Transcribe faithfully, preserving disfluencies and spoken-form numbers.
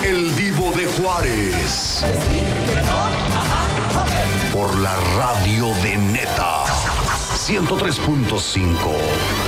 El Divo de Juárez. Por la radio de Neta. ciento tres punto cinco.